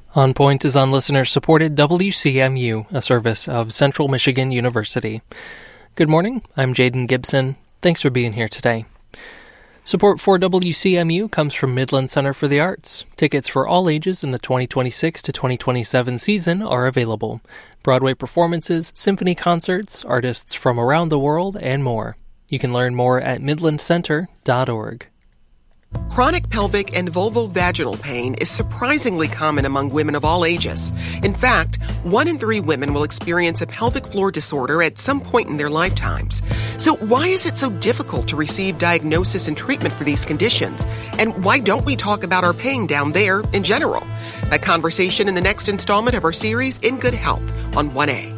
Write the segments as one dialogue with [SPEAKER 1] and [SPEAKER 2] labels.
[SPEAKER 1] On Point is on listener-supported WCMU, a service of Central Michigan University. Good morning, I'm Jaden Gibson. Thanks for being here today. Support for WCMU comes from Midland Center for the Arts. Tickets for all ages in the 2026 to 2027 season are available. Broadway performances, symphony concerts, artists from around the world, and more. You can learn more at midlandcenter.org.
[SPEAKER 2] Chronic pelvic and vulvovaginal pain is surprisingly common among women of all ages. In fact, 1 in 3 women will experience a pelvic floor disorder at some point in their lifetimes. So why is it so difficult to receive diagnosis and treatment for these conditions? And why don't we talk about our pain down there in general? That conversation in the next installment of our series, In Good Health, on 1A.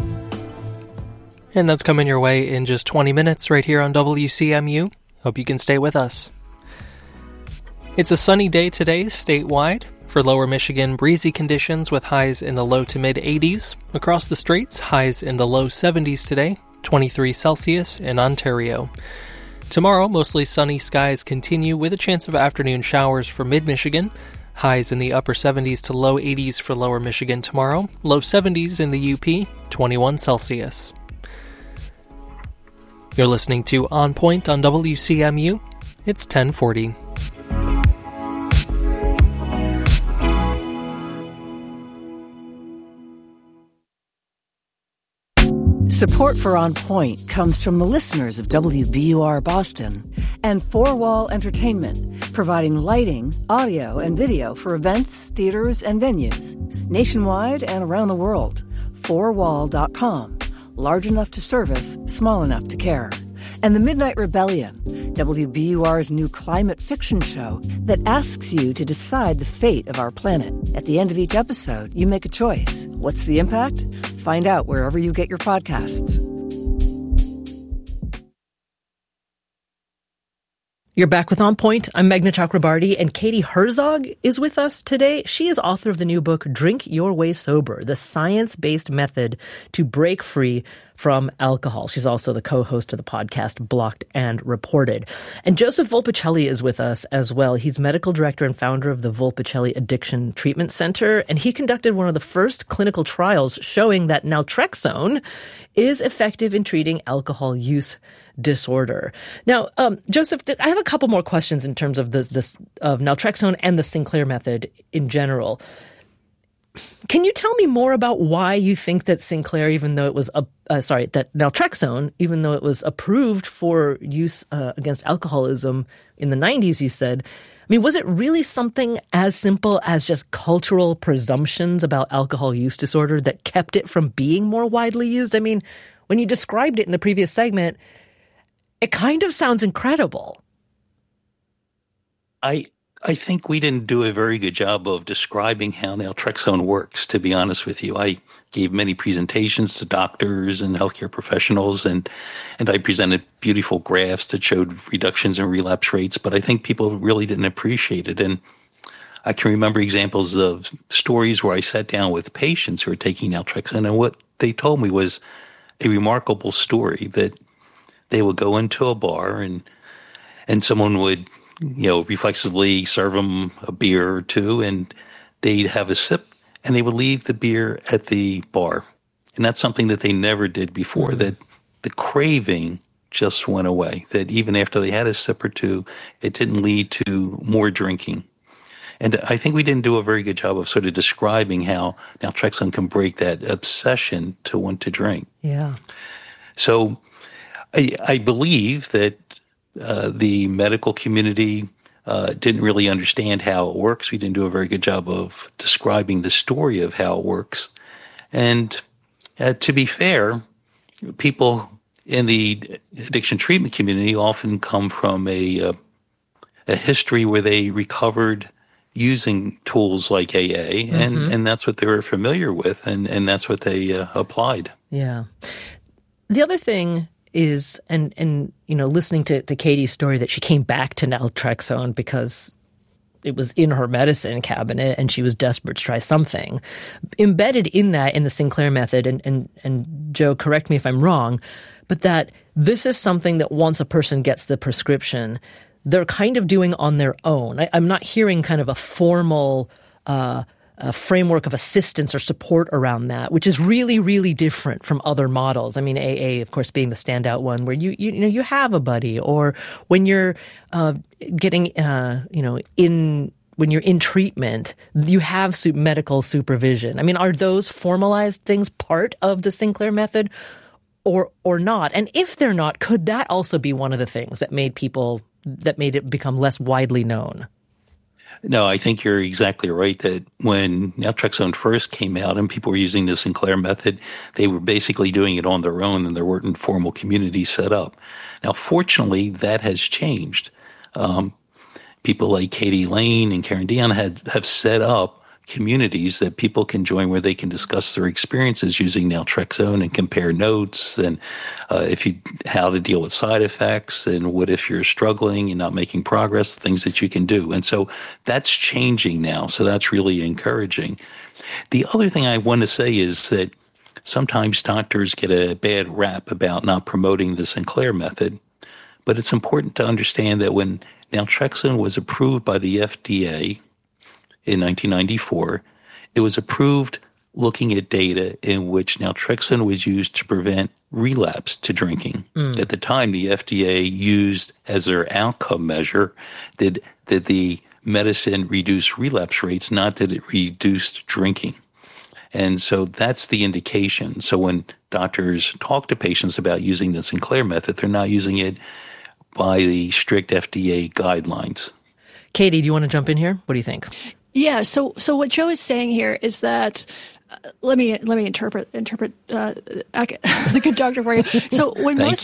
[SPEAKER 1] And that's coming your way in just 20 minutes right here on WCMU. Hope you can stay with us. It's a sunny day today statewide. For lower Michigan, breezy conditions with highs in the low to mid 80s. Across the straits, highs in the low 70s today, 23 Celsius in Ontario. Tomorrow, mostly sunny skies continue with a chance of afternoon showers for mid-Michigan. Highs in the upper 70s to low 80s for lower Michigan tomorrow. Low 70s in the UP, 21 Celsius. You're listening to On Point on WCMU. It's 1040.
[SPEAKER 3] Support for On Point comes from the listeners of WBUR Boston and Four Wall Entertainment, providing lighting, audio, and video for events, theaters, and venues, nationwide and around the world. Fourwall.com. Large enough to service, small enough to care. And The Midnight Rebellion, WBUR's new climate fiction show that asks you to decide the fate of our planet. At the end of each episode, you make a choice. What's the impact? Find out wherever you get your podcasts.
[SPEAKER 4] You're back with On Point. I'm Meghna Chakrabarty, and Katie Herzog is with us today. She is author of the new book, Drink Your Way Sober, the science-based method to break free from alcohol. She's also the co-host of the podcast Blocked and Reported. And Joseph Volpicelli is with us as well. He's medical director and founder of the Volpicelli Addiction Treatment Center, and he conducted one of the first clinical trials showing that naltrexone is effective in treating alcohol use disorder. Now, Joseph, I have a couple more questions in terms of this of naltrexone and the Sinclair method in general. Can you tell me more about why you think that Sinclair, even though it was that naltrexone, even though it was approved for use against alcoholism in the 90s, you said, I mean, was it really something as simple as just cultural presumptions about alcohol use disorder that kept it from being more widely used? I mean, when you described it in the previous segment, it kind of sounds incredible.
[SPEAKER 5] I think we didn't do a very good job of describing how naltrexone works, to be honest with you. I gave many presentations to doctors and healthcare professionals, and I presented beautiful graphs that showed reductions in relapse rates, but I think people really didn't appreciate it. And I can remember examples of stories where I sat down with patients who were taking naltrexone, and what they told me was a remarkable story that they would go into a bar and someone would, reflexively serve them a beer or two, and they'd have a sip, and they would leave the beer at the bar. And that's something that they never did before, that the craving just went away, that even after they had a sip or two, it didn't lead to more drinking. And I think we didn't do a very good job of sort of describing how naltrexone can break that obsession to want to drink.
[SPEAKER 4] Yeah.
[SPEAKER 5] So I believe that the medical community didn't really understand how it works. We didn't do a very good job of describing the story of how it works. And to be fair, people in the addiction treatment community often come from a history where they recovered using tools like AA, and that's what they were familiar with, and that's what they applied.
[SPEAKER 4] Yeah. The other thing is, and listening to Katie's story that she came back to naltrexone because it was in her medicine cabinet and she was desperate to try something. Embedded in that, in the Sinclair method, and Joe, correct me if I'm wrong, but that this is something that once a person gets the prescription, they're kind of doing on their own. I'm not hearing kind of a formal framework of assistance or support around that, which is really, really different from other models. I mean, AA, of course, being the standout one, where you have a buddy, or when you're getting when you're in treatment, you have medical supervision. I mean, are those formalized things part of the Sinclair method, or not? And if they're not, could that also be one of the things that made it become less widely known?
[SPEAKER 5] No, I think you're exactly right that when naltrexone first came out and people were using the Sinclair method, they were basically doing it on their own and there weren't formal communities set up. Now, fortunately, that has changed. People like Katie Lane and Karen Dion have set up communities that people can join where they can discuss their experiences using naltrexone and compare notes and how to deal with side effects and what if you're struggling and not making progress, things that you can do. And so that's changing now. So that's really encouraging. The other thing I want to say is that sometimes doctors get a bad rap about not promoting the Sinclair method, but it's important to understand that when naltrexone was approved by the FDA in 1994, it was approved looking at data in which naltrexone was used to prevent relapse to drinking. At the time, the FDA used as their outcome measure that the medicine reduced relapse rates, not that it reduced drinking. And so that's the indication. So when doctors talk to patients about using the Sinclair method, they're not using it by the strict FDA guidelines.
[SPEAKER 4] Katie, do you want to jump in here? What do you think?
[SPEAKER 6] Yeah. So what Joe is saying here is that let me interpret the good doctor for you. So when most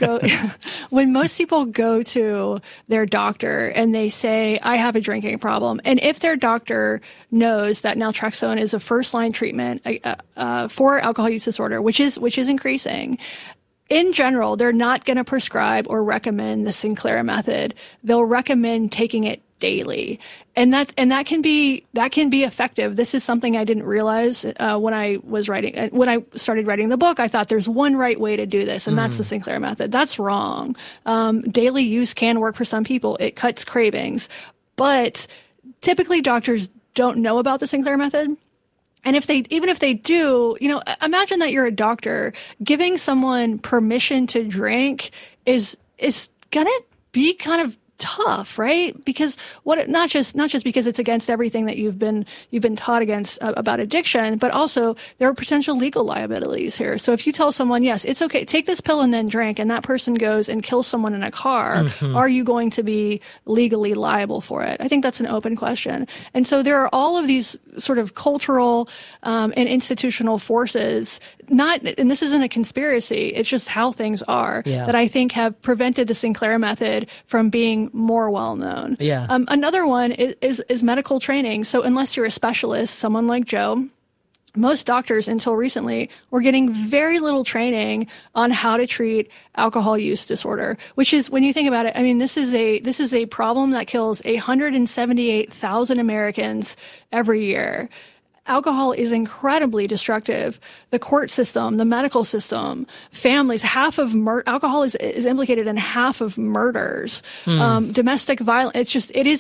[SPEAKER 6] people go to their doctor and they say, I have a drinking problem, and if their doctor knows that naltrexone is a first line treatment for alcohol use disorder, which is increasing, in general, they're not going to prescribe or recommend the Sinclair method. They'll recommend taking it daily. And that can be effective. This is something I didn't realize when I started writing the book. I thought there's one right way to do this, and that's the Sinclair method. That's wrong. Daily use can work for some people. It cuts cravings, but typically doctors don't know about the Sinclair method. And even if they do, imagine that you're a doctor. Giving someone permission to drink is gonna be kind of tough, right? Because not just because it's against everything that you've been taught against about addiction, but also there are potential legal liabilities here. So if you tell someone, yes, it's okay, take this pill and then drink, and that person goes and kills someone in a car, are you going to be legally liable for it? I think that's an open question. And so there are all of these sort of cultural and institutional forces, and this isn't a conspiracy, it's just how things are, that I think have prevented the Sinclair method from being more well known. Yeah. Another one is medical training. So unless you're a specialist, someone like Joe, most doctors until recently were getting very little training on how to treat alcohol use disorder, which is, when you think about it, I mean, this is a problem that kills 178,000 Americans every year. Alcohol is incredibly destructive. The court system, the medical system, families, alcohol is implicated in half of murders, domestic violence.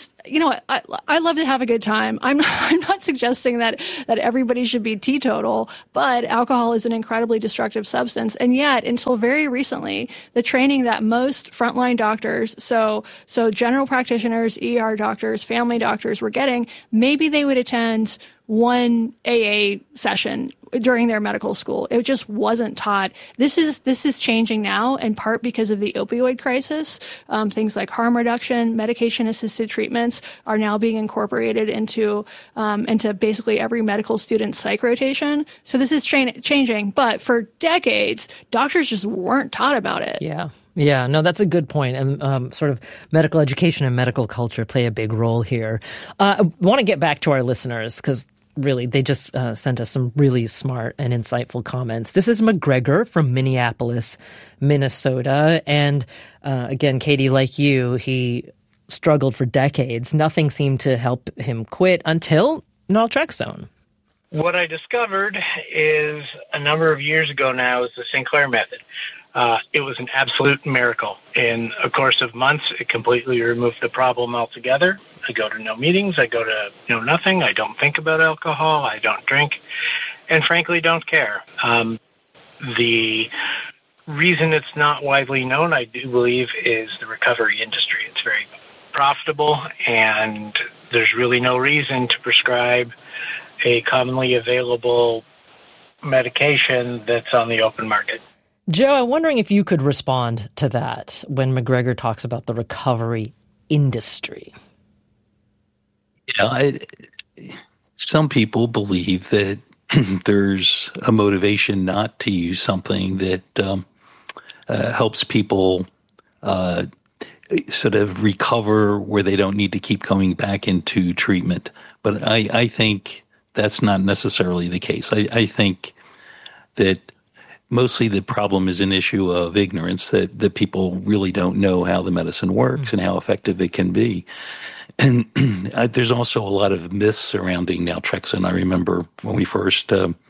[SPEAKER 6] I love to have a good time. I'm not suggesting that everybody should be teetotal, but alcohol is an incredibly destructive substance. And yet, until very recently, the training that most frontline doctors, so general practitioners, ER doctors, family doctors were getting, maybe they would attend one AA session during their medical school. It just wasn't taught. This is changing now, in part because of the opioid crisis. Things like harm reduction, medication-assisted treatments are now being incorporated into basically every medical student's psych rotation. So this is changing. But for decades, doctors just weren't taught about it.
[SPEAKER 4] Yeah. Yeah, no, that's a good point. And sort of medical education and medical culture play a big role here. I want to get back to our listeners because really they just sent us some really smart and insightful comments. This is McGregor from Minneapolis, Minnesota. And again, Katie, like you, he struggled for decades. Nothing seemed to help him quit until naltrexone.
[SPEAKER 7] What I discovered is a number of years ago now is the Sinclair method. It was an absolute miracle. In a course of months, it completely removed the problem altogether. I go to no meetings. I go to nothing. I don't think about alcohol. I don't drink, and frankly, don't care. The reason it's not widely known, I do believe, is the recovery industry. It's very profitable, and there's really no reason to prescribe a commonly available medication that's on the open market.
[SPEAKER 4] Joe, I'm wondering if you could respond to that when McGregor talks about the recovery industry.
[SPEAKER 5] Yeah, some people believe that there's a motivation not to use something that helps people sort of recover where they don't need to keep coming back into treatment. But I think that's not necessarily the case. I think that mostly the problem is an issue of ignorance, that people really don't know how the medicine works and how effective it can be. And there's also a lot of myths surrounding naltrexone. I remember when we first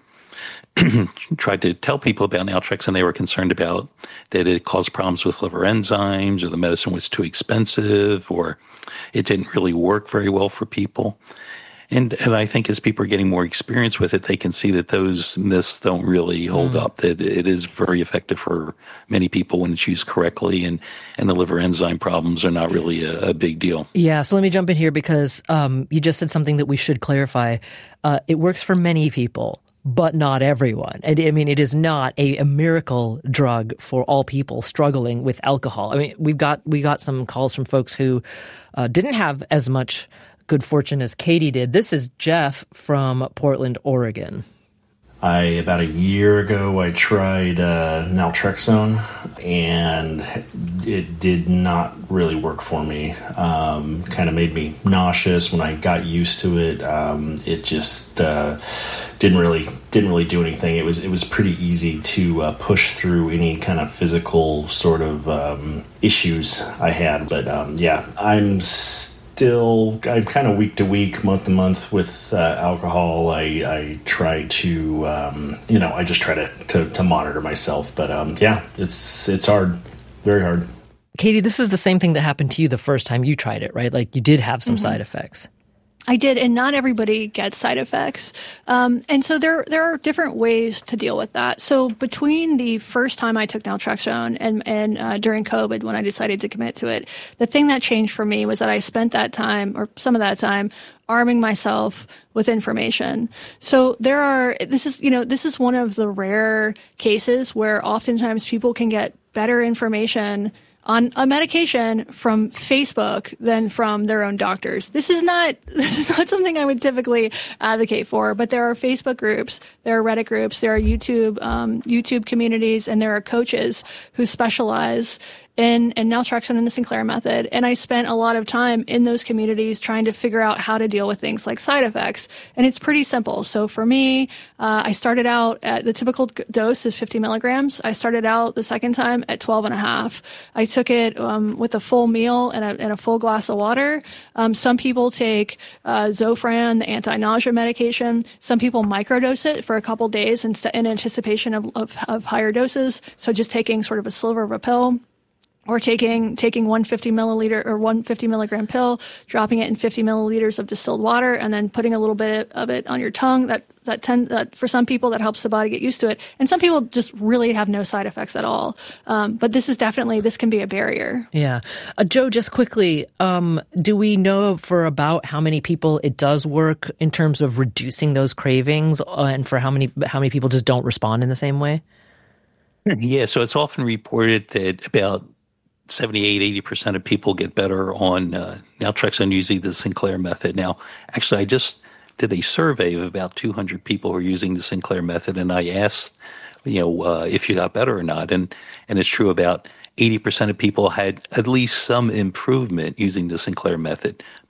[SPEAKER 5] tried to tell people about naltrexone, they were concerned about that it caused problems with liver enzymes, or the medicine was too expensive, or it didn't really work very well for people. And I think as people are getting more experience with it, they can see that those myths don't really hold up, that it is very effective for many people when it's used correctly, and the liver enzyme problems are not really a big deal.
[SPEAKER 4] Yeah, so let me jump in here because you just said something that we should clarify. It works for many people, but not everyone. And I mean, it is not a miracle drug for all people struggling with alcohol. I mean, we got some calls from folks who didn't have as much good fortune as Katie did. This is Jeff from Portland, Oregon.
[SPEAKER 8] About a year ago, I tried naltrexone, and it did not really work for me. Kind of made me nauseous when I got used to it. It just didn't really do anything. It was pretty easy to push through any kind of physical sort of issues I had. But I'm kind of week to week, month to month with alcohol. I try to, I just try to monitor myself. But it's hard, very hard.
[SPEAKER 4] Katie, this is the same thing that happened to you the first time you tried it, right? Like you did have some side effects.
[SPEAKER 6] I did, and not everybody gets side effects. And so there are different ways to deal with that. So between the first time I took naltrexone and during COVID when I decided to commit to it, the thing that changed for me was that I spent that time, or some of that time, arming myself with information. So this is one of the rare cases where oftentimes people can get better information on a medication from Facebook than from their own doctors. This is not something I would typically advocate for, but there are Facebook groups, there are Reddit groups, there are YouTube communities, and there are coaches who specialize in naltrexone and the Sinclair method. And I spent a lot of time in those communities trying to figure out how to deal with things like side effects. And it's pretty simple. So for me, I started out at the typical dose is 50 milligrams. I started out the second time at 12 and a half. I took it with a full meal and a full glass of water. Some people take Zofran, the anti-nausea medication. Some people microdose it for a couple days in anticipation of higher doses. So just taking sort of a sliver of a pill. Or taking 150 milliliter or 150 milligram pill, dropping it in 50 milliliters of distilled water, and then putting a little bit of it on your tongue. That for some people that helps the body get used to it, and some people just really have no side effects at all. But this can be a barrier.
[SPEAKER 4] Yeah, Joe, just quickly, do we know for about how many people it does work in terms of reducing those cravings, and for how many people just don't respond in the same way?
[SPEAKER 5] Yeah, so it's often reported that about 78-80% of people get better on naltrexone using the Sinclair method. Now, actually, I just did a survey of about 200 people who are using the Sinclair method, and I asked, if you got better or not. And it's true, about 80% of people had at least some improvement using the Sinclair method.